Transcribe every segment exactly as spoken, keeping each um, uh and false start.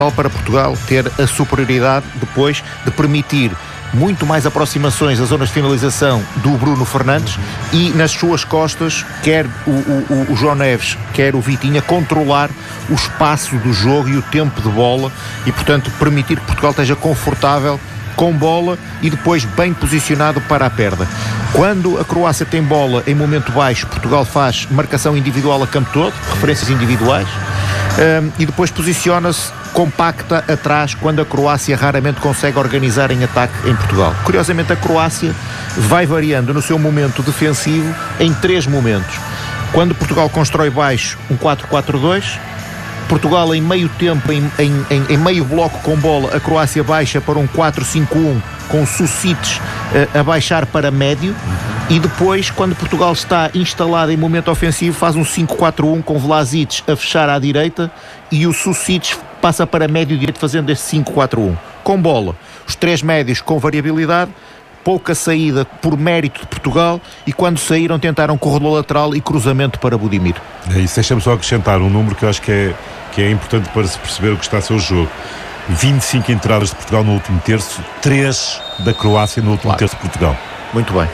para Portugal ter a superioridade depois de permitir muito mais aproximações às zonas de finalização do Bruno Fernandes e nas suas costas, quer o, o, o João Neves, quer o Vitinha, controlar o espaço do jogo e o tempo de bola e, portanto, permitir que Portugal esteja confortável com bola e depois bem posicionado para a perda. Quando a Croácia tem bola em momento baixo, Portugal faz marcação individual a campo todo, referências individuais, um, e depois posiciona-se compacta atrás quando a Croácia raramente consegue organizar em ataque em Portugal. Curiosamente, a Croácia vai variando no seu momento defensivo em três momentos. Quando Portugal constrói baixo um quatro quatro dois, Portugal em meio tempo, em, em, em, em meio bloco com bola, a Croácia baixa para um quatro cinco um com Susic uh, a baixar para médio, e depois, quando Portugal está instalado em momento ofensivo, faz um cinco quatro um com Vlasic a fechar à direita e o Susic passa para médio direito fazendo este cinco quatro um. Com bola, os três médios com variabilidade, pouca saída por mérito de Portugal, e quando saíram tentaram corredor lateral e cruzamento para Budimir. É isso, deixa-me só acrescentar um número que eu acho que é, que é importante para se perceber o que está a ser o jogo. vinte e cinco entradas de Portugal no último terço, três da Croácia no último claro. terço de Portugal. Muito bem.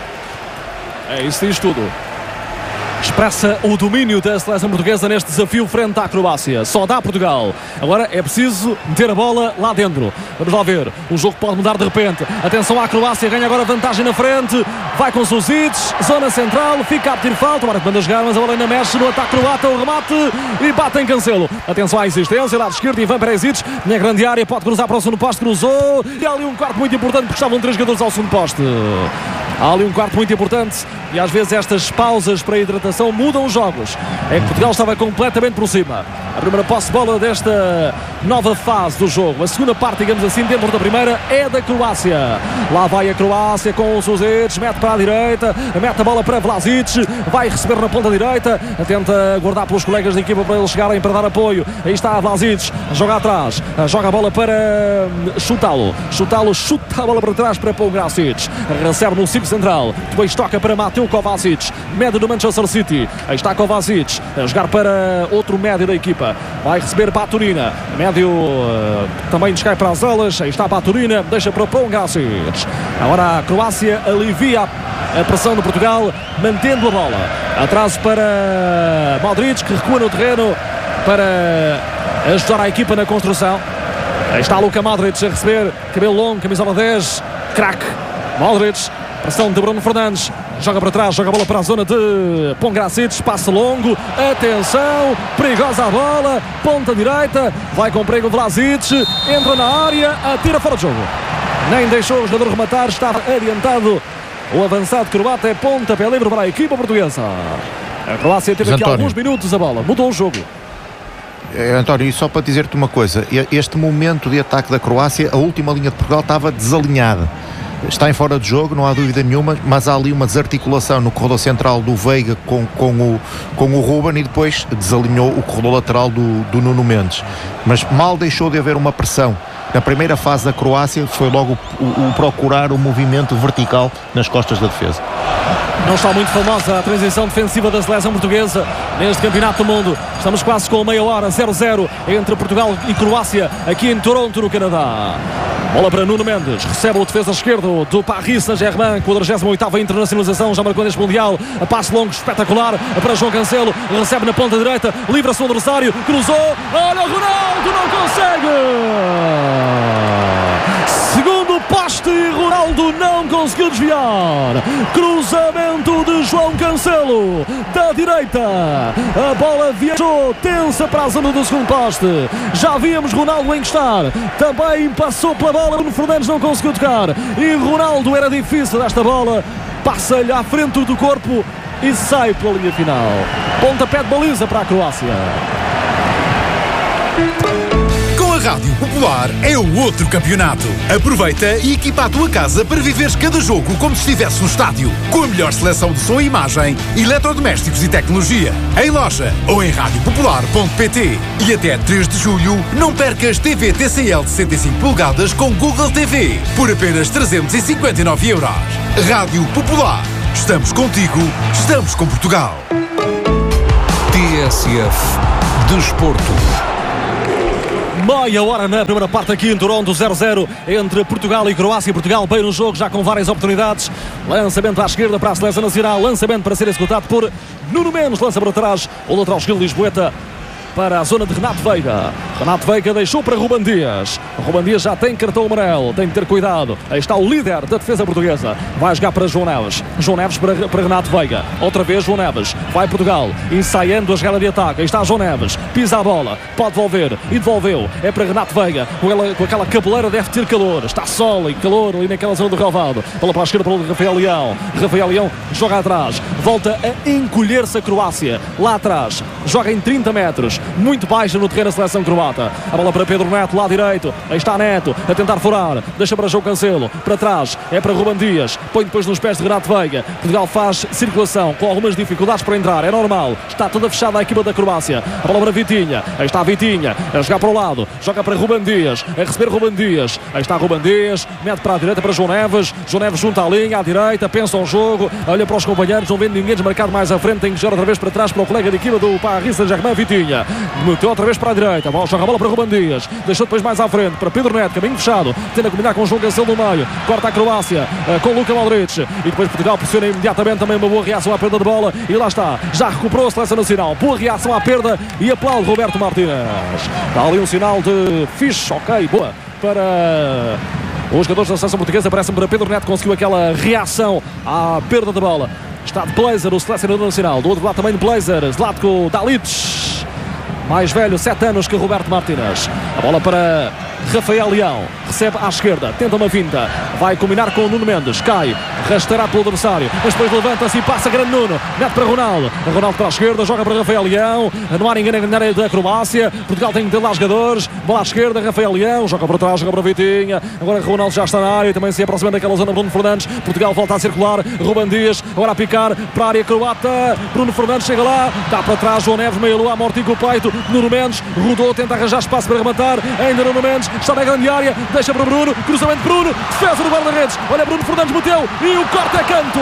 É isso, diz tudo. Expressa o domínio da seleção portuguesa neste desafio frente à Croácia. Só dá Portugal. Agora é preciso meter a bola lá dentro. Vamos lá ver. O jogo pode mudar de repente. Atenção à Croácia. Ganha agora vantagem na frente. Vai com Susic. Zona central. Fica a pedir falta. Agora que manda jogar, mas a bola ainda mexe no ataque croata. O remate e bate em Cancelo. Atenção à insistência. Lado esquerdo. Ivan Perisic. Na grande área. Pode cruzar para o segundo poste. Cruzou. E há ali um quarto muito importante porque estavam três jogadores ao segundo poste. Há ali um quarto muito importante. E às vezes estas pausas para a hidratação mudam os jogos. É que Portugal estava completamente por cima. A primeira posse de bola desta nova fase do jogo. A segunda parte, digamos assim, dentro da primeira, é da Croácia. Lá vai a Croácia com o Susic, mete para a direita, mete a bola para Vlasic, vai receber na ponta direita, tenta guardar pelos colegas da equipa para eles chegarem para dar apoio. Aí está a Vlasic, joga atrás, joga a bola para chutá-lo. Chutá-lo, chuta a bola para trás para Paul Grasic. Recebe no círculo central, depois toca para Mateo Kovacic, médio do Manchester City. Aí está Kovacic, a jogar para outro médio da equipa. Vai receber Baturina, médio uh, também descai para as alas. Aí está Baturina, deixa para Paul Grasic. Agora a Croácia alivia a pressão de Portugal, mantendo a bola. Atraso para Modric, que recua no terreno para ajudar a equipa na construção. Aí está Luka Modric a receber, cabelo longo, camisola dez, craque. Modric, pressão de Bruno Fernandes, joga para trás, joga a bola para a zona de Paul Grasic, passe longo, atenção, perigosa a bola, ponta direita, vai com perigo Vlasic, entra na área, atira fora de jogo. Nem deixou o jogador rematar, estava adiantado o avançado croata. É pontapé livre para a equipa portuguesa. A Croácia teve aqui alguns minutos a bola, mudou o jogo. António, e só para dizer-te uma coisa, este momento de ataque da Croácia, a última linha de Portugal estava desalinhada. Está em fora de jogo, não há dúvida nenhuma, mas há ali uma desarticulação no corredor central do Veiga com, com, o, com o Ruben, e depois desalinhou o corredor lateral do, do Nuno Mendes. Mas mal deixou de haver uma pressão. Na primeira fase da Croácia foi logo o, o, o procurar o movimento vertical nas costas da defesa. Não está muito famosa a transição defensiva da seleção portuguesa neste Campeonato do Mundo. Estamos quase com meia hora, zero zero entre Portugal e Croácia aqui em Toronto, no Canadá. Bola para Nuno Mendes, recebe o defesa esquerdo do Paris Saint-Germain, quadragésima oitava internacionalização, já marcou neste Mundial, a passe longo espetacular para João Cancelo, recebe na ponta direita, livra-se o adversário, cruzou, olha o Ronaldo, não consegue! Segundo poste e Ronaldo não conseguiu desviar. Cruzamento de João Cancelo da direita. A bola viajou tensa para a zona do segundo poste. Já víamos Ronaldo encostar. Também passou pela bola. Bruno Fernandes não conseguiu tocar. E Ronaldo, era difícil esta bola. Passa-lhe à frente do corpo e sai pela linha final. Pontapé de baliza para a Croácia. A Rádio Popular é o outro campeonato. Aproveita e equipa a tua casa para viveres cada jogo como se estivesse no estádio, com a melhor seleção de som e imagem, eletrodomésticos e tecnologia. Em loja ou em rádio popular ponto pt. E até três de julho, não percas T V T C L de sessenta e cinco polegadas com Google T V por apenas trezentos e cinquenta e nove euros. Rádio Popular. Estamos contigo, estamos com Portugal. T S F Desporto. Meia hora na primeira parte aqui em Toronto, zero a zero entre Portugal e Croácia. Portugal bem no jogo, já com várias oportunidades. Lançamento à esquerda para a seleção nacional. Lançamento para ser executado por Nuno Mendes. Lança para trás o lateral esquerdo Lisboeta para a zona de Renato Veiga. Renato Veiga deixou para Ruben Dias. Ruben Dias já tem cartão amarelo, tem que ter cuidado. Aí está o líder da defesa portuguesa. Vai jogar para João Neves. João Neves para, para Renato Veiga. Outra vez João Neves. Vai Portugal, ensaiando a jogada de ataque. Aí está João Neves. Pisa a bola. Pode devolver. E devolveu. É para Renato Veiga. Com, ela, com aquela cabeleira deve ter calor. Está sol e calor ali naquela zona do relvado. Bola para a esquerda para o Rafael Leão. Rafael Leão joga atrás. Volta a encolher-se a Croácia. Lá atrás. Joga em trinta metros. Muito baixa no terreno a seleção croata. A bola para Pedro Neto, lado direito. Aí está Neto a tentar furar. Deixa para João Cancelo. Para trás é para Ruben Dias. Põe depois nos pés de Renato Veiga. Portugal faz circulação com algumas dificuldades para entrar. É normal. Está toda fechada a equipa da Croácia. A bola para Vitinha. Aí está Vitinha. A jogar para o lado. Joga para Ruben Dias. A receber Ruben Dias. Aí está Ruben Dias. Mete para a direita para João Neves. João Neves junta à linha, à direita. Pensa o jogo. Olha para os companheiros. Não vendo ninguém desmarcado mais à frente. Tem que jogar outra vez para trás para o colega de equipa do Paris Saint-Germain, Vitinha. Meteu outra vez para a direita. Joga a bola para Ruben Dias. Deixou depois mais à frente para Pedro Neto. Caminho fechado. Tenta combinar com o João Cancelo no meio. Corta a Croácia uh, com Luka Modric. E depois Portugal pressiona imediatamente também uma boa reação à perda de bola. E lá está. Já recuperou a seleção nacional. Boa reação à perda. E aplaude Roberto Martínez. Está ali um sinal de fixe. Ok, boa. Para os jogadores da seleção portuguesa. Parece-me para Pedro Neto. Conseguiu aquela reação à perda de bola. Está de Blazer, o selecionador nacional. Do outro lado também de Blazer. Zlatko Dalic. Mais velho, sete anos que Roberto Martínez. A bola para Rafael Leão. Recebe à esquerda, tenta uma finta. Vai combinar com o Nuno Mendes. Cai, rastará pelo adversário. Mas depois levanta-se e passa grande Nuno. Mete para Ronaldo. Ronaldo para a esquerda, joga para Rafael Leão. Não há ninguém a ganhar da Croácia. Portugal tem que ter lá jogadores. Bola à esquerda, Rafael Leão. Joga para trás, joga para Vitinha. Agora Ronaldo já está na área. Também se aproxima daquela zona Bruno Fernandes. Portugal volta a circular. Ruben Dias, agora a picar para a área croata. Bruno Fernandes chega lá. Dá para trás, João Neves, meia lua, amortica o peito. Nuno Mendes, rodou, tenta arranjar espaço para rematar. Ainda Nuno Mendes, está na grande área. Deixa para Bruno, cruzamento de Bruno. Defesa do guarda-redes. Olha, Bruno Fernandes meteu. E o corte é canto.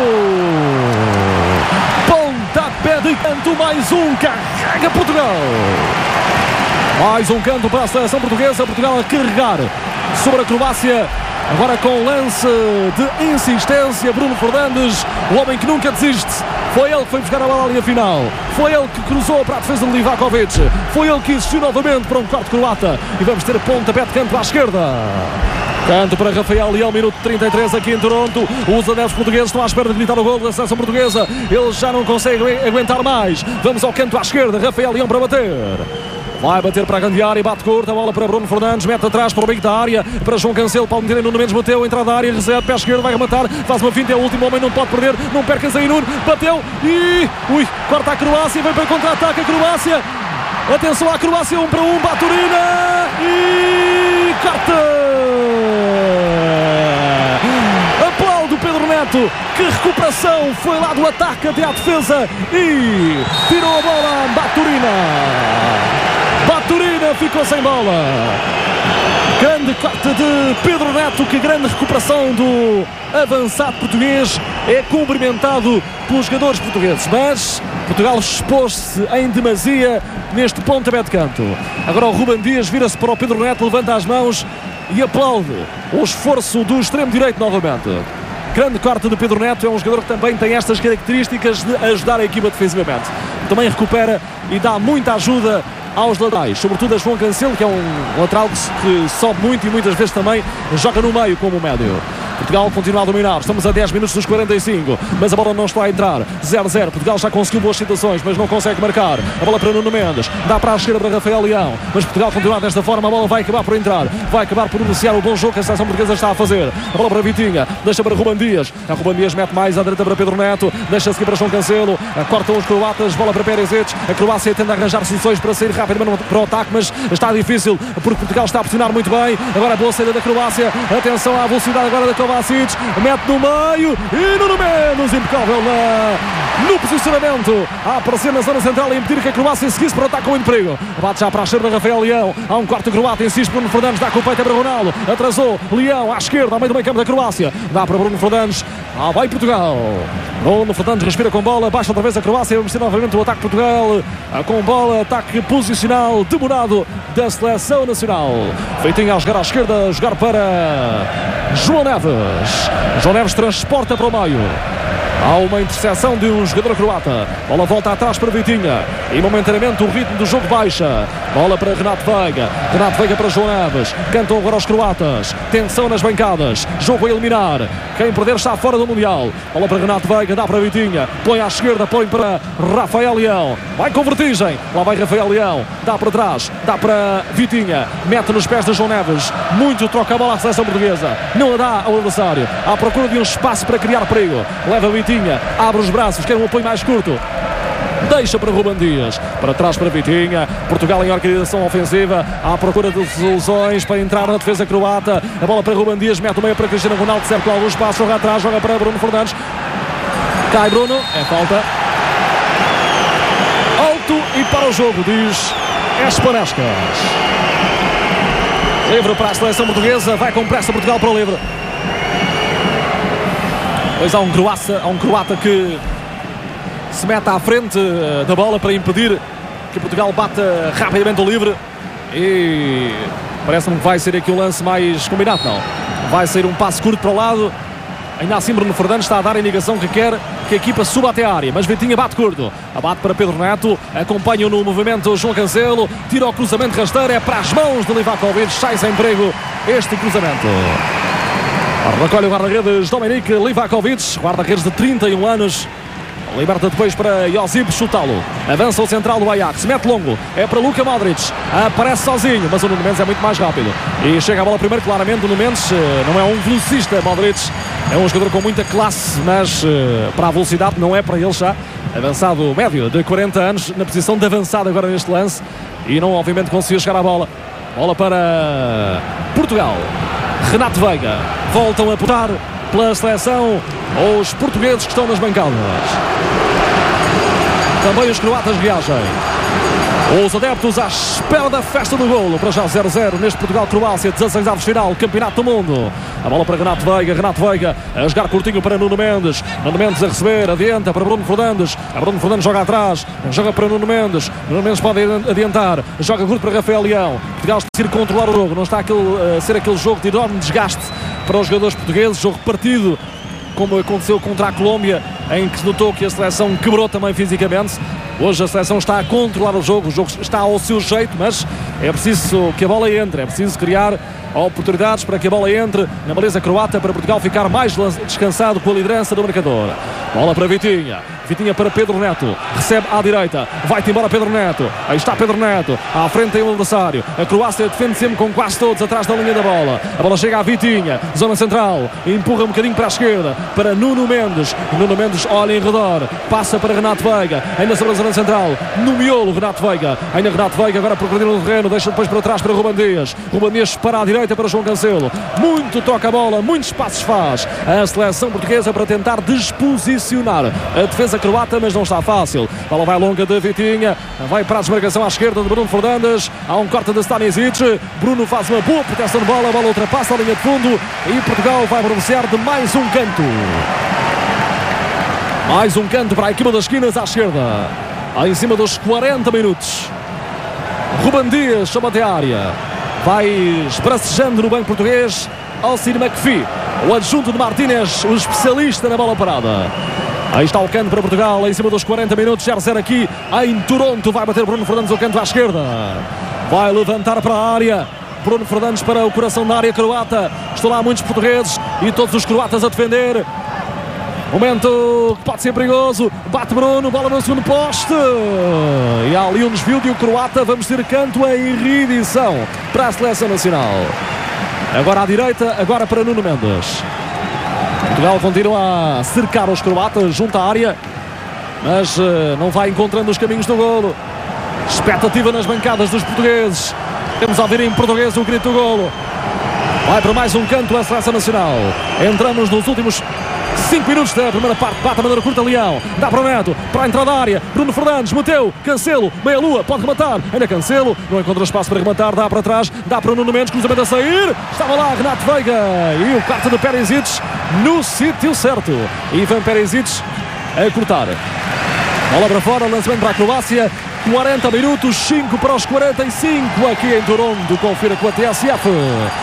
Pontapé de canto, mais um. Carrega Portugal. Mais um canto para a seleção portuguesa. Portugal a carregar sobre a Croácia. Agora com lance de insistência, Bruno Fernandes, o homem que nunca desiste. Foi ele que foi buscar a bola à linha final. Foi ele que cruzou para a defesa de Livakovic. Foi ele que insistiu novamente para um corte croata. E vamos ter pontapé de canto à esquerda. Canto para Rafael Leão, minuto trinta e três aqui em Toronto. Os adeptos portugueses estão à espera de gritar o gol da seleção portuguesa. Eles já não conseguem aguentar mais. Vamos ao canto à esquerda. Rafael Leão para bater. Vai bater para a grande área, bate curta, a bola para Bruno Fernandes, mete atrás para o meio da área, para João Cancelo, Paulo Medina, Nuno Mendes bateu, entrada da área, recebe, pé esquerdo, vai rematar, faz uma finta, é o último homem, não pode perder, não percas aí Nuno, bateu e... Ui, corta a Croácia, vem para contra-ataque a Croácia, atenção à Croácia, um para um, Baturina e... corta! Aplaudo Pedro Neto, que recuperação, foi lá do ataque até à defesa e tirou a bola, Baturina. Baturina ficou sem bola. Grande corte de Pedro Neto. Que grande recuperação do avançado português. É cumprimentado pelos jogadores portugueses. Mas Portugal expôs-se em demasia neste pontapé de canto. Agora o Ruben Dias vira-se para o Pedro Neto, levanta as mãos e aplaude o esforço do extremo direito novamente. Grande corte de Pedro Neto. É um jogador que também tem estas características de ajudar a equipa defensivamente. Também recupera e dá muita ajuda aos laterais, sobretudo a João Cancelo, que é um lateral que sobe muito e muitas vezes também joga no meio como médio. Portugal continua a dominar, estamos a dez minutos dos quarenta e cinco, mas a bola não está a entrar. Zero a zero, Portugal já conseguiu boas situações, mas não consegue marcar. A bola para Nuno Mendes, dá para a esquerda para Rafael Leão, mas Portugal continua desta forma, a bola vai acabar por entrar, vai acabar por iniciar o bom jogo que a seleção portuguesa está a fazer. A bola para Vitinha, deixa para Ruben Dias, a Ruben Dias mete mais à direita para Pedro Neto, deixa seguir para João Cancelo, cortam os croatas, bola para Perisic, a Croácia tenta arranjar soluções para sair rapidamente para o ataque, mas está difícil, porque Portugal está a pressionar muito bem. Agora a boa saída da Croácia, atenção à velocidade agora da Kovacic, mete no meio e Nuno Mendes, impecável na, no posicionamento, a aparecer na zona central e impedir que a Croácia seguisse para o ataque com muito perigo. Bate já para a esquerda Rafael Leão, há um quarto croata, insiste Bruno Fernandes, dá com o peito para Ronaldo, atrasou Leão à esquerda, ao meio do meio campo da Croácia, dá para Bruno Fernandes, Ah, vai Portugal. Bruno Fernandes respira com bola, baixa outra vez a Croácia, vamos ter novamente o ataque de Portugal, com bola, ataque posicional demorado da seleção nacional. Feitinho a jogar à esquerda, a jogar para João Neves. João Neves transporta para o meio. Há uma interseção de um jogador croata. Bola volta atrás para Vitinha. E momentaneamente o ritmo do jogo baixa. Bola para Renato Veiga. Renato Veiga para João Neves. Cantam agora os croatas. Tensão nas bancadas. Jogo a eliminar. Quem perder está fora do Mundial. Bola para Renato Veiga. Dá para Vitinha. Põe à esquerda. Põe para Rafael Leão. Vai com vertigem. Lá vai Rafael Leão. Dá para trás. Dá para Vitinha. Mete nos pés de João Neves. Muito troca a bola à seleção portuguesa. Não a dá ao adversário. À procura de um espaço para criar perigo. Leva Vitinha. Abre os braços, quer um apoio mais curto, deixa para Ruben Dias, para trás para Vitinha. Portugal em organização ofensiva, à procura de soluções para entrar na defesa croata. A bola para Ruben Dias, mete o meio para Cristiano Ronaldo, cerca algum espaço, joga atrás, joga para Bruno Fernandes. Cai Bruno, é falta. Alto e para o jogo, diz Espanescas. Livre para a seleção portuguesa, vai com pressa Portugal para o livre. Pois há um croata, há um croata que se mete à frente da bola para impedir que Portugal bata rapidamente o livre. E parece-me que vai ser aqui um lance mais combinado, não. Vai sair um passo curto para o lado. Ainda assim Bruno Fernandes está a dar a indicação que quer que a equipa suba até a área. Mas Vitinha bate curto. Abate para Pedro Neto. Acompanha no movimento João Cancelo. Tira o cruzamento rasteiro. É para as mãos de Livakovic. Sai sem perigo este cruzamento. Recolhe o guarda-redes Dominik Livakovic, guarda-redes de trinta e um anos. Liberta depois para Josip Chutalo. Avança o central do Ajax, mete longo. É para Luka Modric. Aparece sozinho, mas o Nuno Mendes é muito mais rápido. E chega a bola primeiro, claramente. O Nuno Mendes não é um velocista. Modric é um jogador com muita classe, mas para a velocidade não é para ele já. Avançado médio de quarenta anos, na posição de avançado agora neste lance. E não, obviamente, conseguiu chegar à bola. Bola para Portugal. Renato Veiga. Voltam a putar pela seleção os portugueses que estão nas bancadas. Também os croatas reagem. Os adeptos à espera da festa do golo. Para já zero a zero neste Portugal-Croácia, dezasseis avos final, Campeonato do Mundo. A bola para Renato Veiga. Renato Veiga a jogar curtinho para Nuno Mendes. Nuno Mendes a receber, adianta para Bruno Fernandes. A Bruno Fernandes joga atrás, joga para Nuno Mendes. Nuno Mendes pode adiantar, joga curto para Rafael Leão. Portugal está a conseguir controlar o jogo. Não está a ser aquele jogo de enorme desgaste para os jogadores portugueses. Jogo partido, como aconteceu contra a Colômbia, em que se notou que a seleção quebrou também fisicamente. Hoje a seleção está a controlar o jogo, o jogo está ao seu jeito, mas é preciso que a bola entre, é preciso criar oportunidades para que a bola entre na baliza croata, para Portugal ficar mais descansado com a liderança do marcador. Bola para Vitinha. Vitinha para Pedro Neto. Recebe à direita. Vai-te embora Pedro Neto. Aí está Pedro Neto. À frente tem o adversário. A Croácia defende sempre com quase todos atrás da linha da bola. A bola chega à Vitinha. Zona central. Empurra um bocadinho para a esquerda. Para Nuno Mendes. Nuno Mendes olha em redor. Passa para Renato Veiga. Ainda sobre a zona central. No miolo Renato Veiga. Ainda Renato Veiga agora progredindo no terreno. Deixa depois para trás para Ruben Dias. Ruben Dias para a direita para João Cancelo. Muito toca a bola. Muitos passos faz a seleção portuguesa para tentar desposicionar a defesa croata, mas não está fácil. A bola vai longa de Vitinha, vai para a desmarcação à esquerda de Bruno Fernandes. Há um corte de Stanisic. Bruno faz uma boa proteção de bola, a bola ultrapassa a linha de fundo e Portugal vai beneficiar de mais um canto. Mais um canto para a equipa das esquinas à esquerda. Aí em cima dos quarenta minutos. Ruben Dias chama até a área. Vai esbracejando no banco português Alcir McPhee, o adjunto de Martínez, o especialista na bola parada. Aí está o canto para Portugal, em cima dos quarenta minutos, zero a zero aqui em Toronto. Vai bater Bruno Fernandes o canto à esquerda. Vai levantar para a área. Bruno Fernandes para o coração da área croata. Estão lá muitos portugueses e todos os croatas a defender. Momento que pode ser perigoso. Bate Bruno, bola no segundo poste. E há ali um desvio de o croata. Vamos ter canto em reedição para a seleção nacional. Agora à direita, agora para Nuno Mendes. Portugal continua a cercar os croatas junto à área, mas uh, não vai encontrando os caminhos do golo. Expectativa nas bancadas dos portugueses. Temos a ouvir em português o grito do golo. Vai para mais um canto a seleção nacional. Entramos nos últimos cinco minutos da primeira parte. Bate a maneira curta, Leão. Dá para o Neto, para a entrada da área. Bruno Fernandes, meteu, Cancelo, meia-lua, pode rematar. Ainda Cancelo, não encontra espaço para rematar. Dá para trás, dá para o Nuno Mendes, cruzamento a sair. Estava lá Renato Veiga. E o quarto de Perisic no sítio certo. Ivan Perisic a cortar. Bola para fora, lançamento para a Croácia. quarenta minutos, cinco para os quarenta e cinco aqui em Toronto. Confira com a T S F.